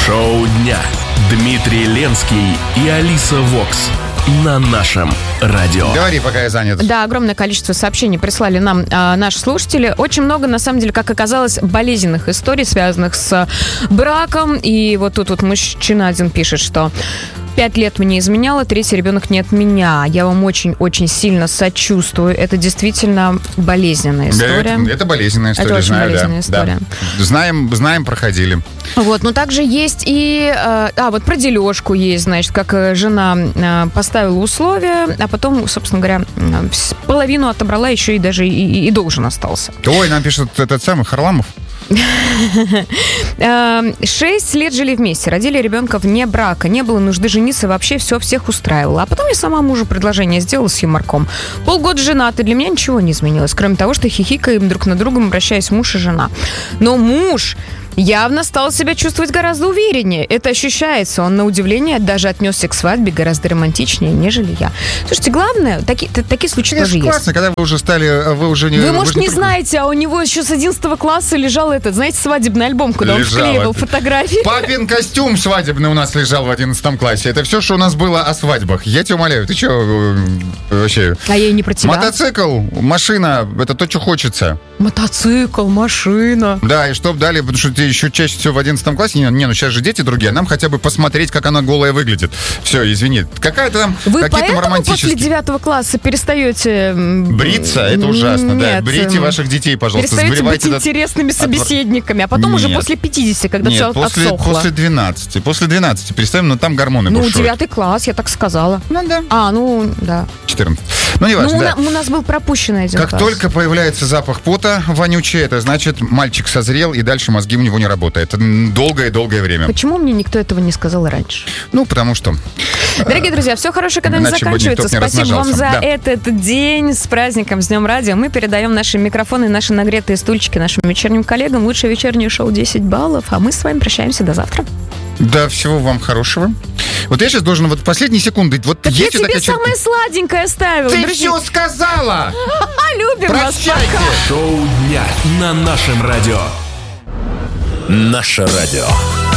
Шоу дня. Дмитрий Ленский и Алиса Вокс на нашем радио. Говори, пока я занят. Да, огромное количество сообщений прислали нам наши слушатели. Очень много, на самом деле, как оказалось, болезненных историй, связанных с браком. И вот тут вот мужчина один пишет, что 5 лет мне изменяла, 3-й ребенок не от меня. Я вам очень-очень сильно сочувствую. Это действительно болезненная история. Это болезненная история, это очень знаю, болезненная история. Да. Знаем, проходили. Вот, но также есть и... вот про дележку есть, значит, как жена поставила условия, а потом, собственно говоря, половину отобрала, еще и даже и должен остался. Ой, нам пишет этот самый Харламов. 6 лет жили вместе, родили ребенка вне брака, не было нужды жениться, вообще все всех устраивало. А потом я сама мужу предложение сделала с юморком. Полгода женаты, для меня ничего не изменилось, кроме того, что хихикаем друг на другом, обращаясь муж и жена. Но муж явно стал себя чувствовать гораздо увереннее. Это ощущается. Он, на удивление, даже отнесся к свадьбе гораздо романтичнее, нежели я. Слушайте, главное, такие случаи тоже есть. Классно, когда вы уже стали... Вы, может, не знаете, а у него еще с 11 класса лежал этот, знаете, свадебный альбом, куда он вклеивал фотографии. Папин костюм свадебный у нас лежал в 11 классе. Это все, что у нас было о свадьбах. Я тебя умоляю, ты что вообще... А я и не про тебя. Мотоцикл, машина, это то, что хочется. Мотоцикл, машина. Да, и чтоб дали, потому что ты еще чаще всего в 11 классе, ну сейчас же дети другие, а нам хотя бы посмотреть, как она голая выглядит. Все, извини. Какая-то там, вы какие-то поэтому романтические... после 9 класса перестаете... Бриться? Это ужасно, Нет, да. Брите ваших детей, пожалуйста. Перестаете быть интересными собеседниками, а потом уже после 50, когда все отсохло. После 12. После 12 представим, но там гормоны бушуют. 9 класс, я так сказала. Ну да. Да. 14. Ну, не важно, да. У нас был пропущенный один класс. Как только появляется запах пота вонючий, это значит, мальчик созрел, и дальше мозги у него не работают. Это долгое-долгое время. Почему мне никто этого не сказал раньше? Ну, потому что... Дорогие друзья, все хорошо, когда не заканчивается. Спасибо вам за этот день. С праздником, с Днем радио. Мы передаем наши микрофоны, наши нагретые стульчики нашим вечерним коллегам. Лучшее вечернее шоу 10 баллов. А мы с вами прощаемся до завтра. Да, всего вам хорошего. Вот я сейчас должен вот в последние секунды... Вот так я тебе самое сладенькое оставила. Ты все сказала! Любим вас, пока! Шоу дня на нашем радио. Наше радио.